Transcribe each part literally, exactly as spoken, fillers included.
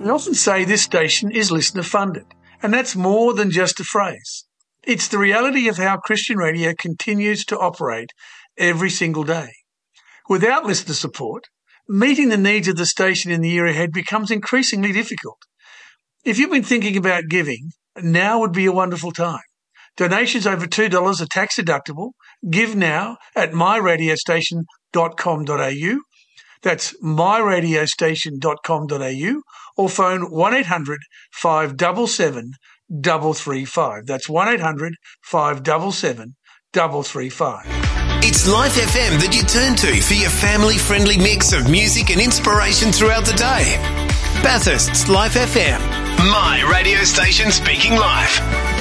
We often say this station is listener funded, and that's more than just a phrase. It's the reality of how Christian radio continues to operate every single day. Without listener support, meeting the needs of the station in the year ahead becomes increasingly difficult. If you've been thinking about giving, now would be a wonderful time. Donations over two dollars are tax deductible. Give now at my radio station dot com dot a u. That's my radio station dot com dot a u, or phone one eight hundred five seven seven three three five. That's one eight hundred five seven seven three three five. It's Life F M that you turn to for your family-friendly mix of music and inspiration throughout the day. Bathurst's Life F M, my radio station speaking life.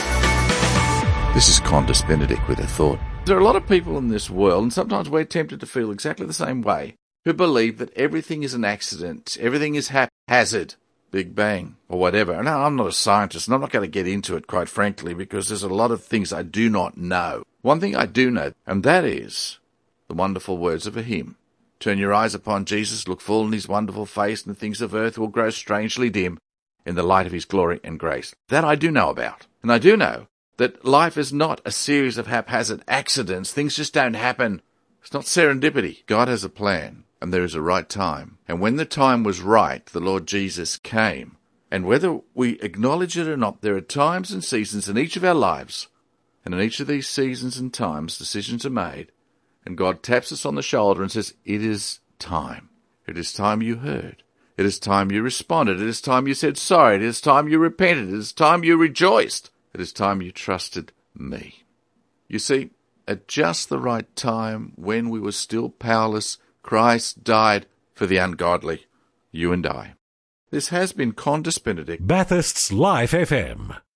This is Qantas Benedict with a thought. There are a lot of people in this world, and sometimes we're tempted to feel exactly the same way, who believe that everything is an accident, everything is haphazard, Big Bang, or whatever. And I'm not a scientist, and I'm not going to get into it, quite frankly, because there's a lot of things I do not know. One thing I do know, and that is the wonderful words of a hymn. Turn your eyes upon Jesus, look full in his wonderful face, and the things of earth will grow strangely dim in the light of his glory and grace. That I do know about. And I do know that life is not a series of haphazard accidents. Things just don't happen. It's not serendipity. God has a plan, and there is a right time. And when the time was right, the Lord Jesus came. And whether we acknowledge it or not, there are times and seasons in each of our lives. And in each of these seasons and times, decisions are made. And God taps us on the shoulder and says, it is time. It is time you heard. It is time you responded. It is time you said sorry. It is time you repented. It is time you rejoiced. It is time you trusted me. You see, at just the right time, when we were still powerless, Christ died for the ungodly, you and I. This has been Qantas Benedict. Bathurst's Life F M.